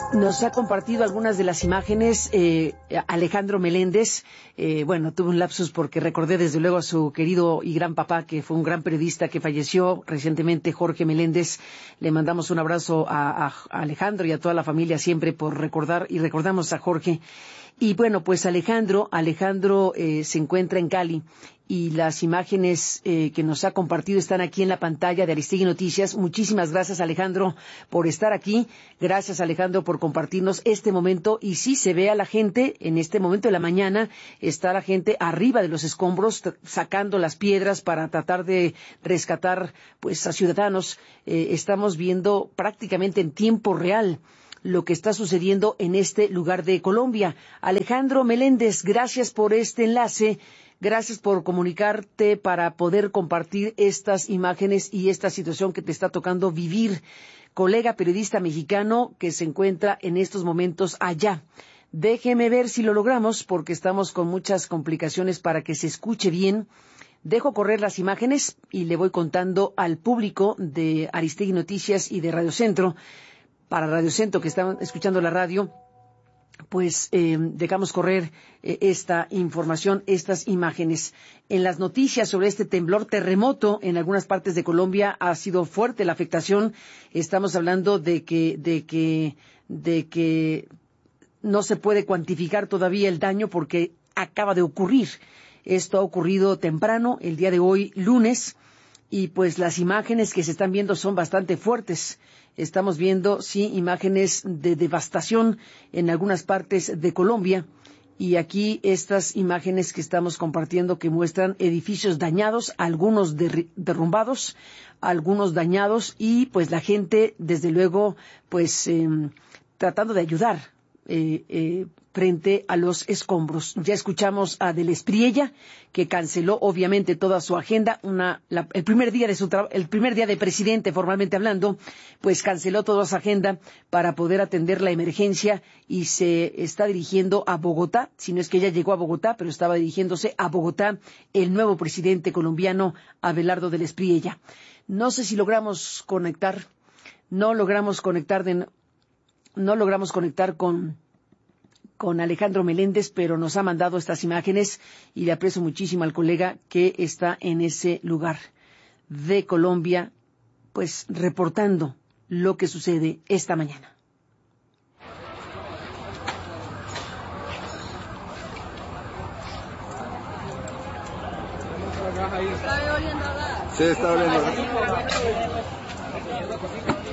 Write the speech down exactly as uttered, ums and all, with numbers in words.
Nos ha compartido algunas de las imágenes eh, Alejandro Meléndez. Eh, bueno, tuve un lapsus porque recordé desde luego a su querido y gran papá, que fue un gran periodista que falleció recientemente, Jorge Meléndez. Le mandamos un abrazo a, a, a Alejandro y a toda la familia siempre por recordar, y recordamos a Jorge. Y bueno, pues Alejandro, Alejandro eh, se encuentra en Cali y las imágenes eh, que nos ha compartido están aquí en la pantalla de Aristegui Noticias. Muchísimas gracias, Alejandro, por estar aquí. Gracias, Alejandro, por compartirnos este momento. Y sí, se ve a la gente en este momento de la mañana, está la gente arriba de los escombros sacando las piedras para tratar de rescatar pues a ciudadanos. Eh, estamos viendo prácticamente en tiempo real lo que está sucediendo en este lugar de Colombia. Alejandro Meléndez, gracias por este enlace, gracias por comunicarte para poder compartir estas imágenes y esta situación que te está tocando vivir. Colega periodista mexicano que se encuentra en estos momentos allá. Déjeme ver si lo logramos porque estamos con muchas complicaciones para que se escuche bien. Dejo correr las imágenes y le voy contando al público de Aristegui Noticias y de Radio Centro, para Radio Centro que están escuchando la radio, pues eh, dejamos correr eh, esta información, estas imágenes. En las noticias sobre este temblor terremoto en algunas partes de Colombia ha sido fuerte la afectación. Estamos hablando de que, de que, de que no se puede cuantificar todavía el daño porque acaba de ocurrir. Esto ha ocurrido temprano, el día de hoy, lunes, y pues las imágenes que se están viendo son bastante fuertes. Estamos viendo, sí, imágenes de devastación en algunas partes de Colombia. Y aquí estas imágenes que estamos compartiendo que muestran edificios dañados, algunos derrumbados, algunos dañados, y pues la gente, desde luego, pues eh, tratando de ayudar eh, eh, frente a los escombros. Ya escuchamos a Del Espriella, que canceló obviamente toda su agenda. Una, la, el primer día de su el primer día de presidente, formalmente hablando, pues canceló toda su agenda para poder atender la emergencia y se está dirigiendo a Bogotá. Si no es que ella llegó a Bogotá, pero estaba dirigiéndose a Bogotá el nuevo presidente colombiano, Abelardo Del Espriella. No sé si logramos conectar, no logramos conectar de, no logramos conectar con con Alejandro Meléndez, pero nos ha mandado estas imágenes y le aprecio muchísimo al colega que está en ese lugar de Colombia, pues reportando lo que sucede esta mañana. ¿Está oliendo gas? Sí, está oliendo gas.